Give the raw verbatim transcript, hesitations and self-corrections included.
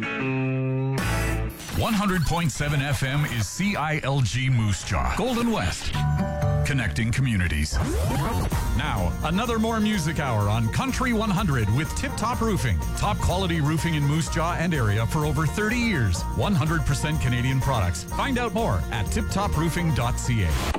one hundred point seven F M is C I L G Moose Jaw, Golden West, connecting communities. Now, another more music hour on Country one hundred with Tip Top Roofing. Top quality roofing in Moose Jaw and area for over thirty years. one hundred percent Canadian products. Find out more at tip top roofing dot c a.